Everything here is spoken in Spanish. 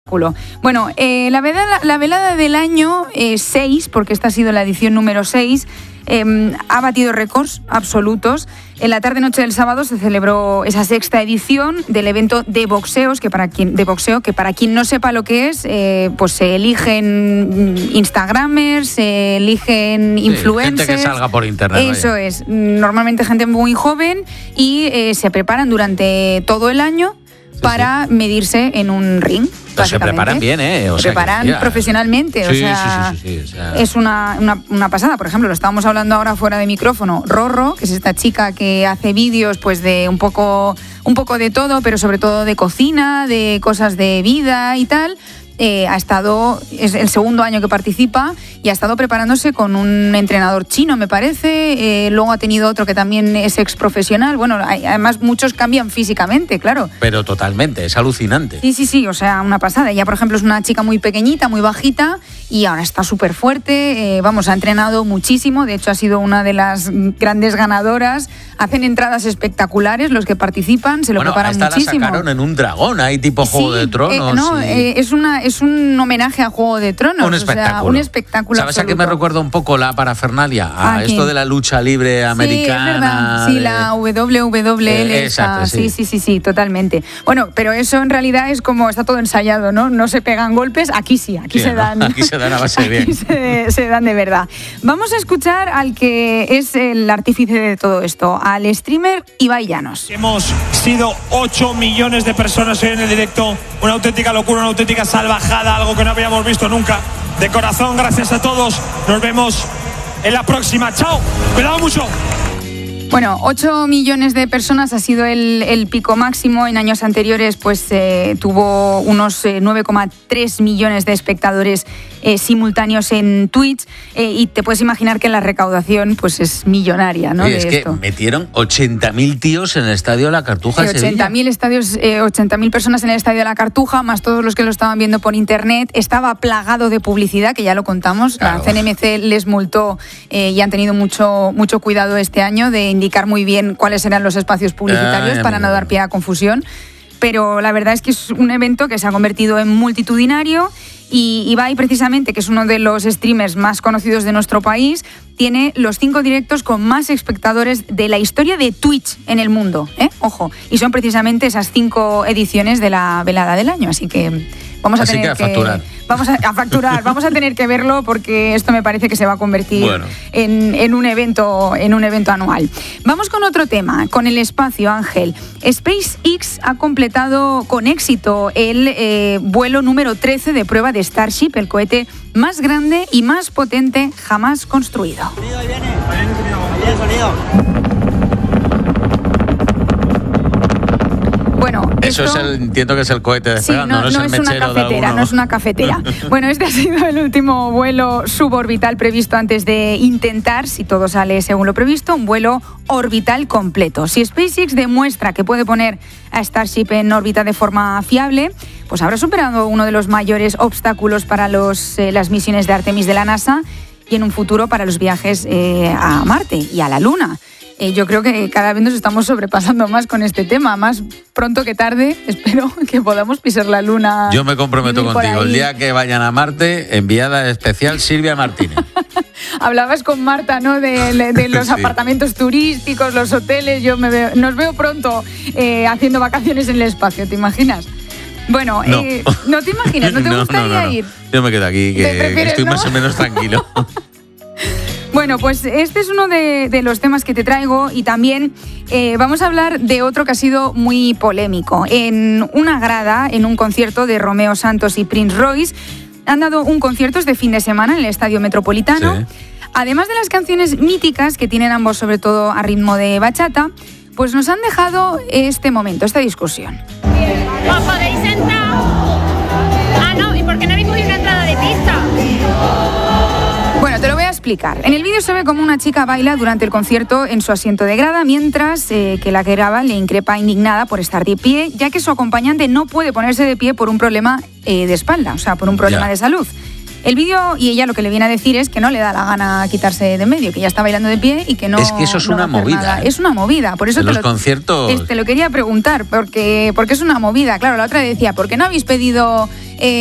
Bueno, la velada del año 6, porque esta ha sido la edición número 6, ha batido récords absolutos. En la tarde-noche del sábado se celebró esa sexta edición del evento de boxeo, que para quien no sepa lo que es, pues se eligen instagramers, se eligen influencers. Gente que salga por internet. Eso vaya. Es, normalmente gente muy joven y se preparan durante todo el año para medirse en un ring. Pero se preparan bien, ¿eh? Se preparan profesionalmente, sí, o sea, sí. Es una pasada. Por ejemplo, lo estábamos hablando ahora fuera de micrófono, Rorro, que es esta chica que hace vídeos pues de un poco de todo, pero sobre todo de cocina, de cosas de vida y tal. Es el segundo año que participa y ha estado preparándose con un entrenador chino, me parece. Luego ha tenido otro que también es ex profesional. Bueno, además muchos cambian físicamente, claro. Pero totalmente, es alucinante. Sí, o sea, una pasada. Ella, por ejemplo, es una chica muy pequeñita, muy bajita y ahora está súper fuerte. Ha entrenado muchísimo. De hecho, ha sido una de las grandes ganadoras. Hacen entradas espectaculares los que participan, se lo preparan muchísimo. La sacaron en un dragón, ahí tipo Juego de Tronos. Es un homenaje a Juego de Tronos. Un espectáculo. O sea, un espectáculo. ¿Sabes absoluto. a qué me recuerda un poco la parafernalia? A esto de la lucha libre americana. Sí, es verdad. Sí, la WWL. Exacto, sí, totalmente. Bueno, pero eso en realidad es como está todo ensayado, ¿no? No se pegan golpes. Aquí se dan. ¿no? Aquí se dan a base bien. Aquí se dan de verdad. Vamos a escuchar al que es el artífice de todo esto, al streamer Ibai Llanos. Hemos sido 8 millones de personas hoy en el directo. Una auténtica locura, una auténtica salvajada, algo que no habíamos visto nunca. De corazón, gracias a todos. Nos vemos en la próxima. ¡Chao! ¡Cuidado mucho! Bueno, 8 millones de personas ha sido el pico máximo. En años anteriores pues tuvo unos 9,3 millones de espectadores simultáneos en Twitch y te puedes imaginar que la recaudación pues es millonaria, ¿no? Oye, es que metieron 80.000 tíos en el Estadio de la Cartuja. Sí, 80.000 personas en el Estadio de la Cartuja, más todos los que lo estaban viendo por internet. Estaba plagado de publicidad, que ya lo contamos. Claro. La CNMC les multó y han tenido mucho cuidado este año de indicar muy bien cuáles eran los espacios publicitarios para no dar pie a confusión. Pero la verdad es que es un evento que se ha convertido en multitudinario y Ibai, precisamente, que es uno de los streamers más conocidos de nuestro país, tiene los 5 directos con más espectadores de la historia de Twitch en el mundo. Ojo, y son precisamente esas 5 ediciones de la velada del año, así que vamos a tener que facturar. Vamos a tener que verlo porque esto me parece que se va a convertir en un evento anual. Vamos con otro tema, con el espacio, Ángel. SpaceX ha completado con éxito el vuelo número 13 de prueba de Starship, el cohete más grande y más potente jamás construido. Bueno, eso entiendo que es el cohete de Ferran, no es el mechero de alguno. No es una cafetera. Bueno, este ha sido el último vuelo suborbital previsto antes de intentar, si todo sale según lo previsto, un vuelo orbital completo. Si SpaceX demuestra que puede poner a Starship en órbita de forma fiable, pues habrá superado uno de los mayores obstáculos para las misiones de Artemis de la NASA y en un futuro para los viajes a Marte y a la Luna. Yo creo que cada vez nos estamos sobrepasando más con este tema. Más pronto que tarde, espero que podamos pisar la Luna. Yo me comprometo contigo. El día que vayan a Marte, enviada especial Silvia Martínez. Hablabas con Marta, ¿no? De los apartamentos turísticos, los hoteles. Nos veo pronto haciendo vacaciones en el espacio, ¿te imaginas? Bueno, no te imaginas, ¿no te gustaría ir? Yo me quedo aquí, que estoy más o menos tranquilo. Bueno, pues este es uno de los temas que te traigo y también vamos a hablar de otro que ha sido muy polémico. En una grada, en un concierto de Romeo Santos y Prince Royce, han dado un concierto este fin de semana en el Estadio Metropolitano. Sí. Además de las canciones míticas que tienen ambos, sobre todo a ritmo de bachata, pues nos han dejado este momento, esta discusión. ¿Os podéis sentar? Ah, no, ¿y por qué no habéis cogido una entrada de pista? Bueno, te lo voy a explicar. En el vídeo se ve como una chica baila durante el concierto en su asiento de grada, mientras que la que graba le increpa indignada por estar de pie, ya que su acompañante no puede ponerse de pie por un problema de espalda, o sea, por un problema de salud. el vídeo, y ella lo que le viene a decir es que no le da la gana quitarse de en medio, que ya está bailando de pie y que no. Es que eso es una movida. Es una movida, por eso en los conciertos. Te lo quería preguntar, porque es una movida. Claro, la otra decía, ¿por qué no habéis pedido